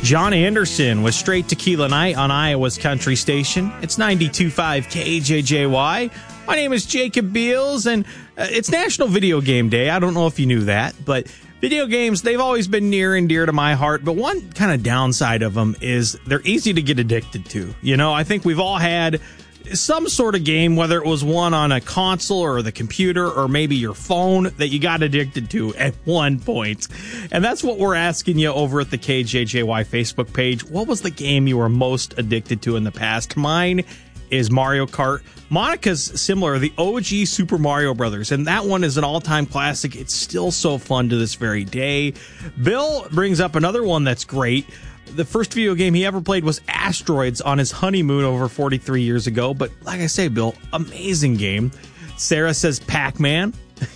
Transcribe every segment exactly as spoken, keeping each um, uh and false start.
John Anderson with Straight Tequila Night on Iowa's Country Station. It's ninety-two point five K J J Y. My name is Jacob Beals, and uh, it's National Video Game Day. I don't know if you knew that, but video games, they've always been near and dear to my heart. But one kind of downside of them is they're easy to get addicted to. You know, I think we've all had some sort of game, whether it was one on a console or the computer or maybe your phone, that you got addicted to at one point. And that's what we're asking you over at the K J J Y Facebook page. What was the game you were most addicted to in the past? Mine is Mario Kart. Monica's similar, the O G Super Mario Brothers, and that one is an all-time classic. It's still so fun to this very day. Bill brings up another one that's great. The first video game he ever played was Asteroids on his honeymoon over forty-three years ago. But like I say, Bill, amazing game. Sarah says Pac-Man.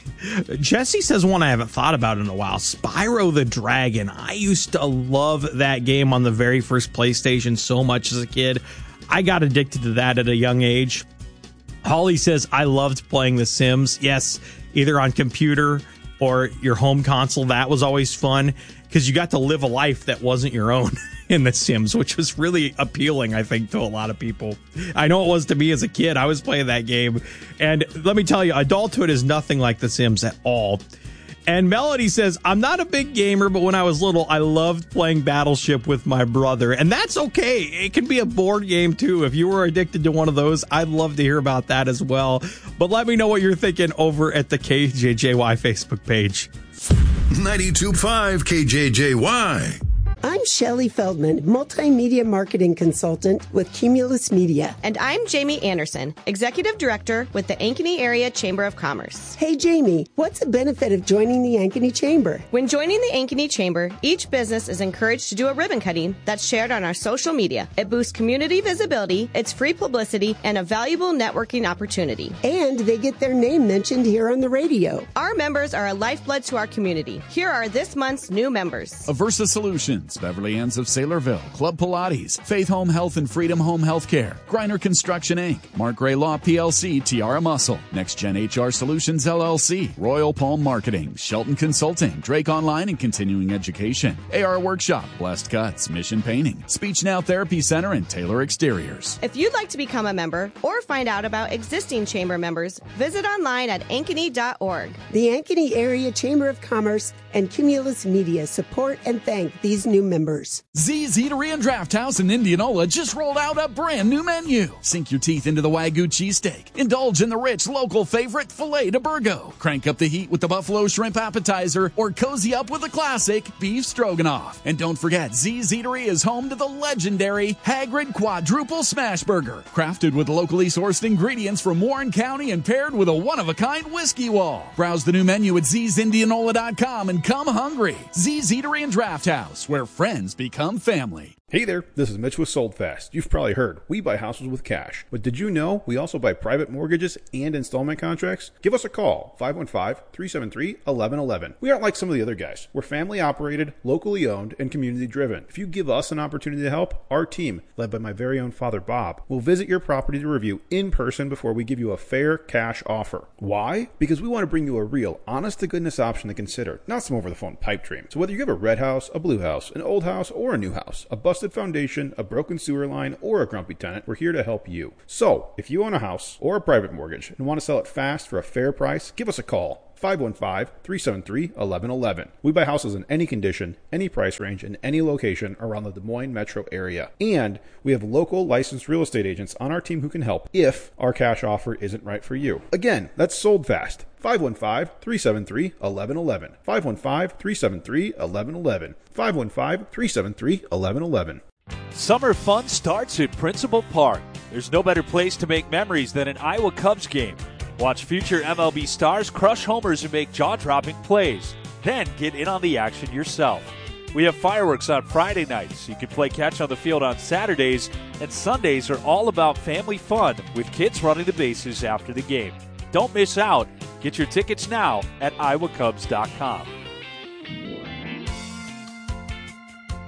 Jesse says one I haven't thought about in a while, Spyro the Dragon. I used to love that game on the very first PlayStation so much as a kid. I got addicted to that at a young age. Holly says, I loved playing The Sims. Yes, either on computer or your home console. That was always fun because you got to live a life that wasn't your own in The Sims, which was really appealing, I think, to a lot of people. I know it was to me as a kid. I was playing that game. And let me tell you, adulthood is nothing like The Sims at all. And Melody says, I'm not a big gamer, but when I was little, I loved playing Battleship with my brother. And that's okay. It can be a board game, too. If you were addicted to one of those, I'd love to hear about that as well. But let me know what you're thinking over at the K J J Y Facebook page. ninety-two point five K J J Y. I'm Shelley Feldman, multimedia marketing consultant with Cumulus Media. And I'm Jamie Anderson, executive director with the Ankeny Area Chamber of Commerce. Hey, Jamie, what's the benefit of joining the Ankeny Chamber? When joining the Ankeny Chamber, each business is encouraged to do a ribbon cutting that's shared on our social media. It boosts community visibility, it's free publicity, and a valuable networking opportunity. And they get their name mentioned here on the radio. Our members are a lifeblood to our community. Here are this month's new members. Aversa Solutions, Beverly Ann's of Saylorville, Club Pilates, Faith Home Health and Freedom Home Healthcare, Griner Construction Incorporated, Mark Gray Law P L C, Tiara Muscle, Next Gen H R Solutions L L C, Royal Palm Marketing, Shelton Consulting, Drake Online and Continuing Education, A R Workshop, Blessed Cuts, Mission Painting, Speech Now Therapy Center, and Taylor Exteriors. If you'd like to become a member or find out about existing chamber members, visit online at ankeny dot org. The Ankeny Area Chamber of Commerce and Cumulus Media support and thank these new members. Z's Eatery and Draft House in Indianola just rolled out a brand new menu. Sink your teeth into the Wagyu cheesesteak. Indulge in the rich local favorite filet de Burgo. Crank up the heat with the buffalo shrimp appetizer or cozy up with the classic beef stroganoff. And don't forget, Z's Eatery is home to the legendary Hagrid Quadruple Smash Burger. Crafted with locally sourced ingredients from Warren County and paired with a one-of-a-kind whiskey wall. Browse the new menu at z's indianola dot com and come hungry. Z's Eatery and Draft House, where friends become family. Hey there, this is Mitch with Sold Fast. You've probably heard, we buy houses with cash. But did you know we also buy private mortgages and installment contracts? Give us a call, five one five, three seven three, one one one one. We aren't like some of the other guys. We're family operated, locally owned, and community driven. If you give us an opportunity to help, our team, led by my very own father Bob, will visit your property to review in person before we give you a fair cash offer. Why? Because we want to bring you a real, honest-to-goodness option to consider, not some over-the-phone pipe dream. So whether you have a red house, a blue house, an old house, or a new house, a bus foundation, a broken sewer line, or a grumpy tenant, we're here to help you. So, if you own a house or a private mortgage and want to sell it fast for a fair price, give us a call. five one five, three seven three, one one one one. We buy houses in any condition, any price range, and any location around the Des Moines metro area. And we have local licensed real estate agents on our team who can help if our cash offer isn't right for you. Again, that's Sold Fast. five one five, three seven three, one one one one. five one five, three seven three, one one one one. five one five, three seven three, one one one one. Summer fun starts at Principal Park. There's no better place to make memories than an Iowa Cubs game. Watch future M L B stars crush homers and make jaw-dropping plays. Then get in on the action yourself. We have fireworks on Friday nights. You can play catch on the field on Saturdays, and Sundays are all about family fun with kids running the bases after the game. Don't miss out. Get your tickets now at iowa cubs dot com.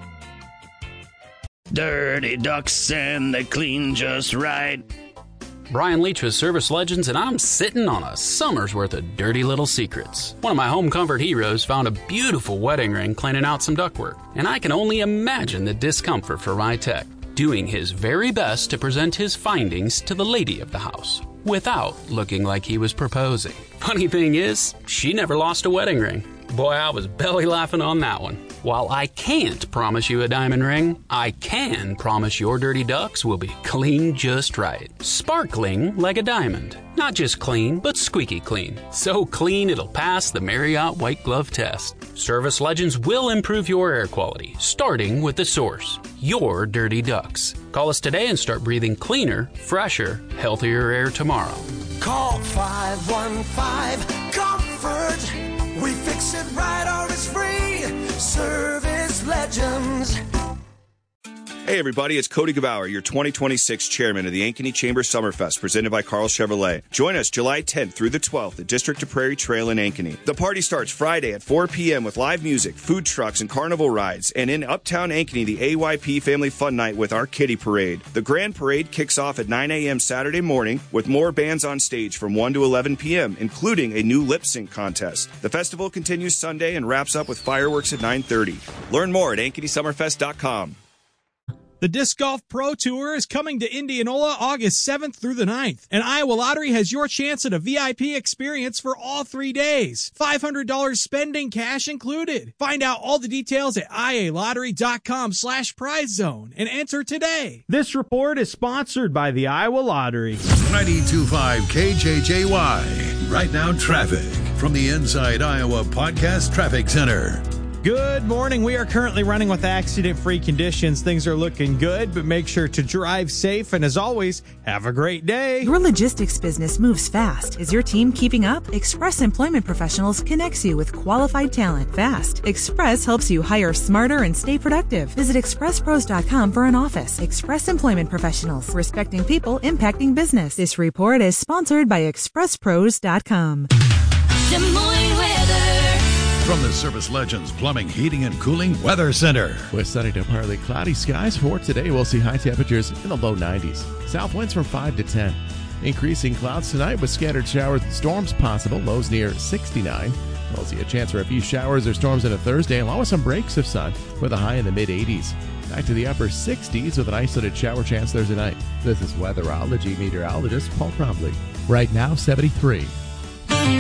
Dirty ducks and they clean just right. Brian Leach with Service Legends, and I'm sitting on a summer's worth of dirty little secrets. One of my home comfort heroes found a beautiful wedding ring cleaning out some ductwork, and I can only imagine the discomfort for my tech, doing his very best to present his findings to the lady of the house, without looking like he was proposing. Funny thing is, she never lost a wedding ring. Boy, I was belly laughing on that one. While I can't promise you a diamond ring, I can promise your dirty ducks will be clean just right. Sparkling like a diamond. Not just clean, but squeaky clean. So clean it'll pass the Marriott White Glove test. Service Legends will improve your air quality, starting with the source, your dirty ducks. Call us today and start breathing cleaner, fresher, healthier air tomorrow. Call five one five comfort. We fix it right or it's free. Service Legends. Hey everybody, it's Cody Gebauer, your twenty twenty-six chairman of the Ankeny Chamber Summerfest, presented by Carl Chevrolet. Join us July tenth through the twelfth at District to Prairie Trail in Ankeny. The party starts Friday at four p.m. with live music, food trucks, and carnival rides. And in Uptown Ankeny, the A Y P Family Fun Night with our Kitty Parade. The Grand Parade kicks off at nine a.m. Saturday morning with more bands on stage from one to eleven p.m., including a new lip sync contest. The festival continues Sunday and wraps up with fireworks at nine thirty. Learn more at ankeny summerfest dot com. The Disc Golf Pro Tour is coming to Indianola August seventh through the ninth, and Iowa Lottery has your chance at a V I P experience for all three days. five hundred dollars spending, cash included. Find out all the details at ialottery.com slash prize zone and enter today. This report is sponsored by the Iowa Lottery. ninety-two point five K J J Y. Right now, traffic from the Inside Iowa Podcast Traffic Center. Good morning. We are currently running with accident-free conditions. Things are looking good, but make sure to drive safe. And as always, have a great day. Your logistics business moves fast. Is your team keeping up? Express Employment Professionals connects you with qualified talent fast. Express helps you hire smarter and stay productive. Visit express pros dot com for an office. Express Employment Professionals, respecting people, impacting business. This report is sponsored by express pros dot com. Des Moines weather. From the Service Legends Plumbing, Heating, and Cooling Weather Center. With sunny to partly cloudy skies for today, we'll see high temperatures in the low nineties. South winds from five to ten. Increasing clouds tonight with scattered showers and storms possible. Lows near sixty-nine. We'll see a chance for a few showers or storms into Thursday, along with some breaks of sun with a high in the mid eighties. Back to the upper sixties with an isolated shower chance Thursday night. This is weatherology meteorologist Paul Trombley. Right now, seventy-three.